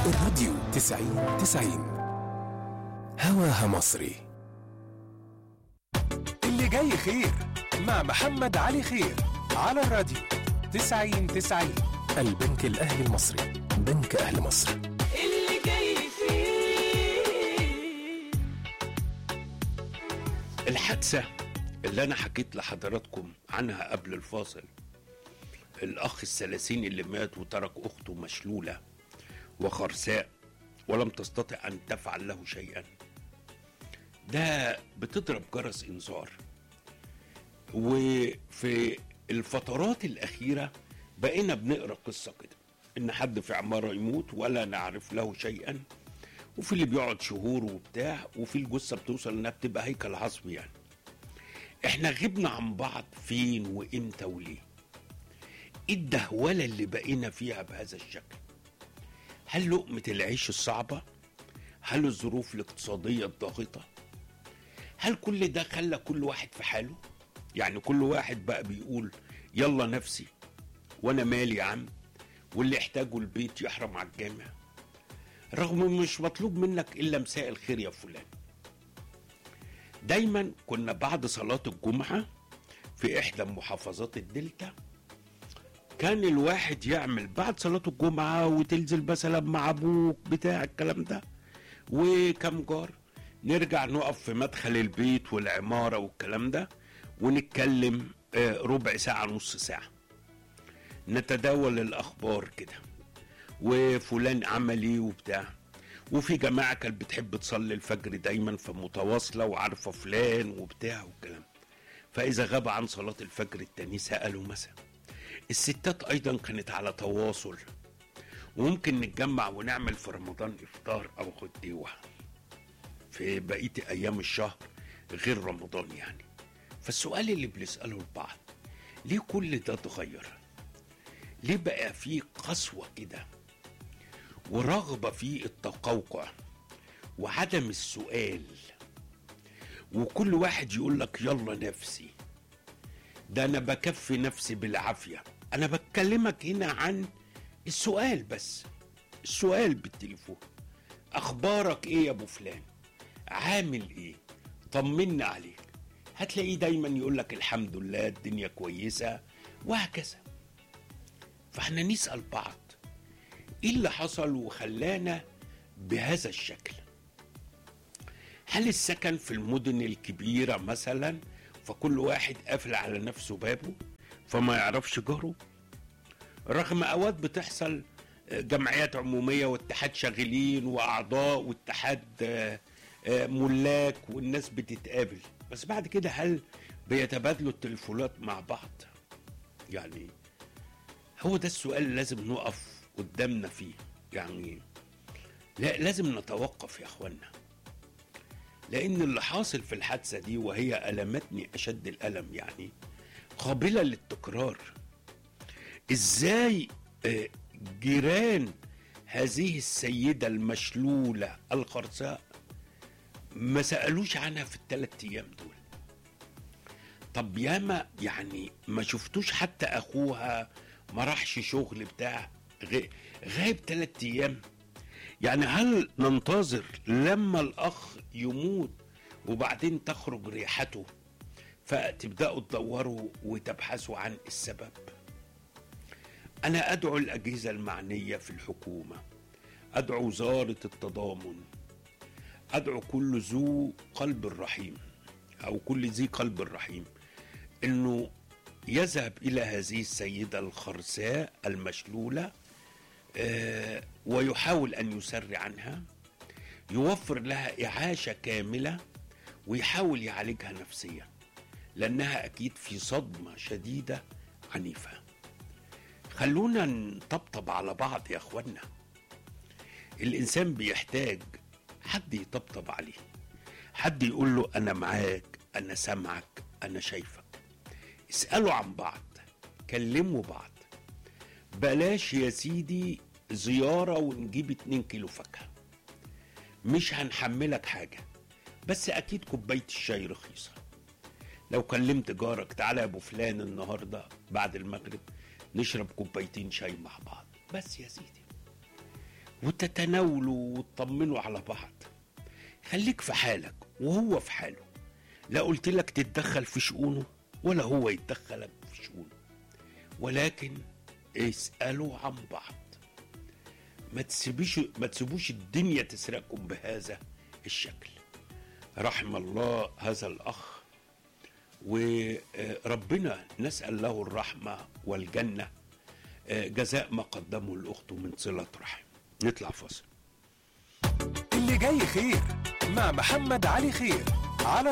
الراديو 90 هواها مصري. اللي جاي خير مع محمد علي خير على الراديو 90 البنك الأهلي المصري، بنك أهل مصر. اللي جاي خير. الحادثة اللي أنا حكيت لحضراتكم عنها قبل الفاصل، الأخ الثلاثين اللي مات وترك أخته مشلولة وخرساء ولم تستطع أن تفعل له شيئا، ده بتضرب جرس إنذار. وفي الفترات الأخيرة بقينا بنقرأ قصة كده، إن حد في عمارة يموت ولا نعرف له شيئا، وفي اللي بيقعد شهور وبتاع، وفي الجثة بتوصل إنها بتبقى هيكل عصبي. يعني إحنا غبنا عن بعض فين وإمتى وليه؟ إيه الدهولة اللي بقينا فيها بهذا الشكل؟ هل لقمة العيش الصعبة؟ هل الظروف الاقتصادية الضاغطة؟ هل كل ده خلى كل واحد في حاله؟ يعني كل واحد بقى بيقول يلا نفسي وانا مالي يا عم، واللي يحتاجه البيت يحرم على الجامع، رغم مش مطلوب منك الا مساء الخير يا فلان. دايما كنا بعد صلاة الجمعة في احدى محافظات الدلتا، كان الواحد يعمل بعد صلاة الجمعة وتنزل مثلا مع ابوك بتاع الكلام ده وكم جار، نرجع نقف في مدخل البيت والعمارة والكلام ده ونتكلم ربع ساعة نص ساعة، نتداول الأخبار كده، وفلان عمل ايه وبتاع. وفي جماعة كانت بتحب تصلي الفجر دايما فمتواصلة وعارفة فلان وبتاع والكلام. فإذا غاب عن صلاة الفجر التاني سألوا مثلا. الستات أيضا كانت على تواصل، وممكن نتجمع ونعمل في رمضان إفطار أو غديوة في بقية أيام الشهر غير رمضان يعني. فالسؤال اللي بنسأله لبعض، ليه كل ده اتغير؟ ليه بقى فيه قسوة كده ورغبة في التقوقع وعدم السؤال، وكل واحد يقول لك يلا نفسي، ده أنا بكفي نفسي بالعافية. أنا بتكلمك هنا عن السؤال بس، السؤال بالتليفون، أخبارك إيه يا أبو فلان؟ عامل إيه؟ طمنا عليك. هتلاقيه دايما يقولك الحمد لله الدنيا كويسة وهكذا. فاحنا نسأل بعض ايه اللي حصل وخلانا بهذا الشكل؟ هل السكن في المدن الكبيرة مثلا فكل واحد قافل على نفسه بابه فما يعرفش جاره، رغم اوقات بتحصل جمعيات عمومية واتحاد شاغلين واعضاء واتحاد ملاك والناس بتتقابل، بس بعد كده هل بيتبادلوا التليفونات مع بعض؟ يعني هو ده السؤال اللي لازم نقف قدامنا فيه. يعني لا، لازم نتوقف يا اخوانا، لان اللي حاصل في الحادثة دي وهي ألمتني اشد الألم، يعني قابلة للتكرار. ازاي جيران هذه السيدة المشلولة الخرساء ما سألوش عنها في ال3 أيام دول؟ طب ياما يعني ما شفتوش حتى أخوها ما راحش شغل بتاع غايب 3 أيام؟ يعني هل ننتظر لما الأخ يموت وبعدين تخرج ريحته فتبدأوا تدوروا وتبحثوا عن السبب؟ أنا أدعو الأجهزة المعنية في الحكومة، أدعو وزارة التضامن، أدعو كل ذو قلب رحيم أو كل ذي قلب رحيم إنه يذهب إلى هذه السيدة الخرساء المشلولة ويحاول أن يسرع عنها، يوفر لها إعاشة كاملة ويحاول يعالجها نفسيا، لأنها أكيد في صدمة شديدة عنيفة. خلونا نطبطب على بعض يا أخوانا. الإنسان بيحتاج حد يطبطب عليه، حد يقول له أنا معاك، أنا سامعك، أنا شايفك. اسألوا عن بعض، كلموا بعض. بلاش يا سيدي زيارة ونجيب 2 كيلو فاكهة، مش هنحملك حاجة، بس أكيد كوباية الشاي رخيصة. لو كلمت جارك تعالى يا أبو فلان النهاردة بعد المغرب نشرب 2 كوباية شاي مع بعض، بس يا سيدي. وتتناولوا وتطمنوا على بعض. خليك في حالك وهو في حاله، لا قلت لك تتدخل في شؤونه ولا هو يتدخل في شؤونه، ولكن اسألوا عن بعض. ما تسيبوش الدنيا تسرقكم بهذا الشكل. رحم الله هذا الأخ، وربنا نسأل له الرحمة والجنة جزاء ما قدمه الأخت من صلة رحم. نطلع فاصل. اللي جاي خير مع محمد علي خير على